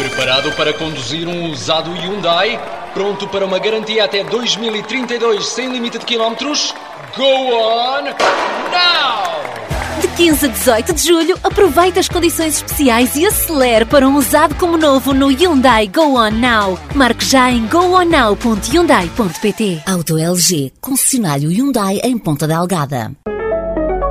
Preparado para conduzir um usado Hyundai? Pronto para uma garantia até 2032 sem limite de quilómetros? Go on now! De 15 a 18 de julho, aproveite as condições especiais e acelere para um usado como novo no Hyundai Go On Now. Marque já em gooonnow.hyundai.pt. Auto LG, concessionário Hyundai em Ponta Delgada.